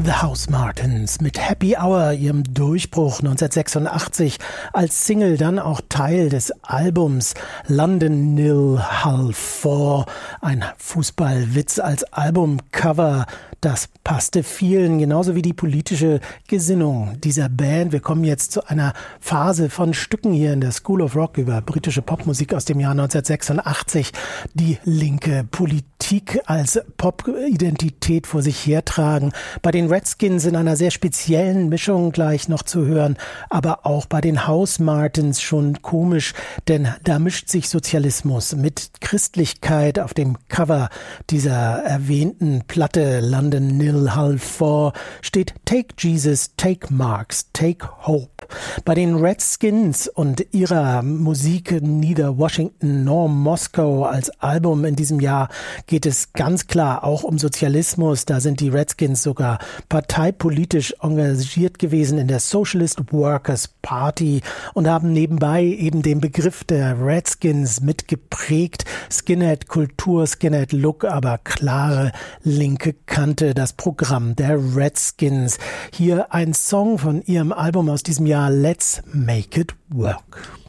The Housemartins mit Happy Hour, ihrem Durchbruch 1986 als Single, dann auch Teil des Albums London Nil Hull 4, ein Fußballwitz als Albumcover. Das passte vielen, genauso wie die politische Gesinnung dieser Band. Wir kommen jetzt zu einer Phase von Stücken hier in der School of Rock über britische Popmusik aus dem Jahr 1986, die linke Politik als Pop-Identität vor sich hertragen. Bei den Redskins in einer sehr speziellen Mischung gleich noch zu hören, aber auch bei den Housemartins schon komisch, denn da mischt sich Sozialismus mit Christlichkeit auf dem Cover dieser erwähnten Platte London Nil Hull 4 steht Take Jesus, Take Marks, Take Hope. Bei den Redskins und ihrer Musik Neither Washington nor Moscow als Album in diesem Jahr geht es ganz klar auch um Sozialismus. Da sind die Redskins sogar parteipolitisch engagiert gewesen in der Socialist Workers Party und haben nebenbei eben den Begriff der Redskins mitgeprägt. Skinhead-Kultur, Skinhead-Look, aber klare linke Kante, das Programm der Redskins. Hier ein Song von ihrem Album aus diesem Jahr, Let's Make It Work.